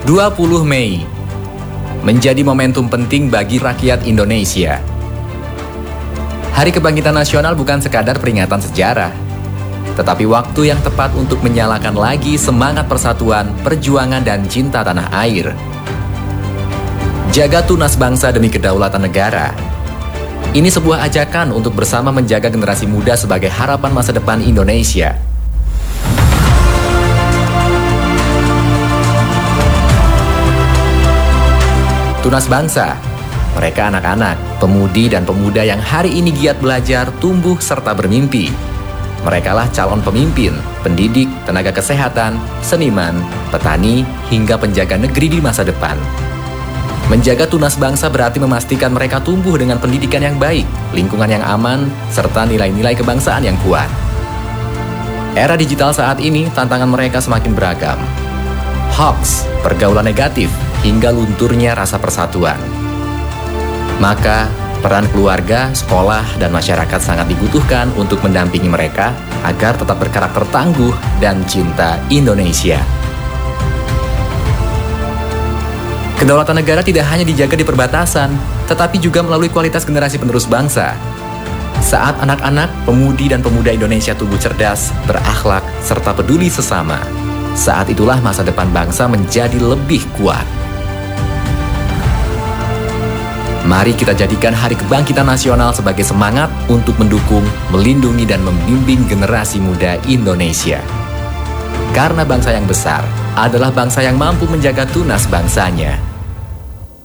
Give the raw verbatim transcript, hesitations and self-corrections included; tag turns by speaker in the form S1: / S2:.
S1: dua puluh Mei menjadi momentum penting bagi rakyat Indonesia. Hari Kebangkitan Nasional bukan sekadar peringatan sejarah, tetapi waktu yang tepat untuk menyalakan lagi semangat persatuan, perjuangan, dan cinta tanah air. Jaga tunas bangsa demi kedaulatan negara. Ini sebuah ajakan untuk bersama menjaga generasi muda sebagai harapan masa depan Indonesia. Tunas bangsa, mereka anak-anak, pemudi dan pemuda yang hari ini giat belajar, tumbuh, serta bermimpi. Merekalah calon pemimpin, pendidik, tenaga kesehatan, seniman, petani, hingga penjaga negeri di masa depan. Menjaga tunas bangsa berarti memastikan mereka tumbuh dengan pendidikan yang baik, lingkungan yang aman, serta nilai-nilai kebangsaan yang kuat. Era digital saat ini, tantangan mereka semakin beragam. Hoax, pergaulan negatif, hingga lunturnya rasa persatuan. Maka, peran keluarga, sekolah, dan masyarakat sangat dibutuhkan untuk mendampingi mereka agar tetap berkarakter tangguh dan cinta Indonesia. Kedaulatan negara tidak hanya dijaga di perbatasan, tetapi juga melalui kualitas generasi penerus bangsa. Saat anak-anak, pemudi, dan pemuda Indonesia tumbuh cerdas, berakhlak, serta peduli sesama, saat itulah masa depan bangsa menjadi lebih kuat. Mari kita jadikan Hari Kebangkitan Nasional sebagai semangat untuk mendukung, melindungi, dan membimbing generasi muda Indonesia. Karena bangsa yang besar adalah bangsa yang mampu menjaga tunas bangsanya.